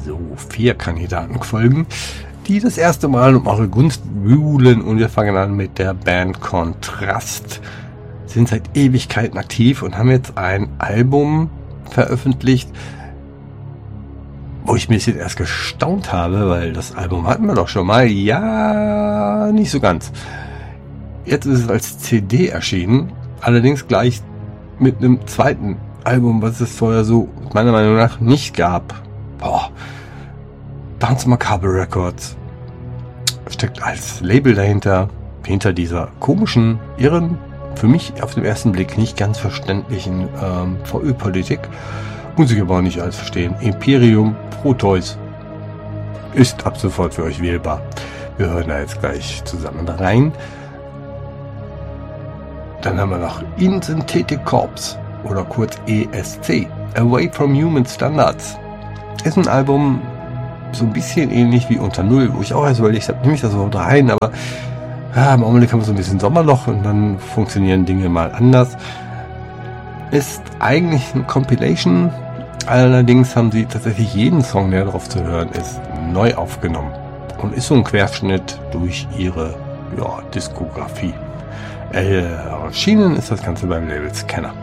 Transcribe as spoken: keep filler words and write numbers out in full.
So, vier Kandidaten folgen, die das erste Mal um eure Gunst wühlen, und wir fangen an mit der Band Kontrast. Sind seit Ewigkeiten aktiv und haben jetzt ein Album veröffentlicht, wo ich ein bisschen erst gestaunt habe, weil das Album hatten wir doch schon mal. Ja, nicht so ganz. Jetzt ist es als C D erschienen, allerdings gleich mit einem zweiten Album, was es vorher so meiner Meinung nach nicht gab. Boah. Dance Macabre Records steckt als Label dahinter, hinter dieser komischen, irren, für mich auf den ersten Blick nicht ganz verständlichen ähm, V Ö-Politik. Muss ich aber auch nicht alles verstehen. Imperium Proteus ist ab sofort für euch wählbar. Wir hören da jetzt gleich zusammen rein. Dann haben wir noch In Synthetic Corps oder kurz E S C, Away from Human Standards. Ist ein Album so ein bisschen ähnlich wie Unter Null, wo ich auch erst überlegt habe, nehme ich das überhaupt rein, aber ja, im Augenblick haben wir so ein bisschen Sommerloch und dann funktionieren Dinge mal anders. Ist eigentlich eine Compilation, allerdings haben sie tatsächlich jeden Song, der drauf zu hören ist, neu aufgenommen und ist so ein Querschnitt durch ihre ja, Diskografie. Erschienen ist das Ganze beim Label Scanner.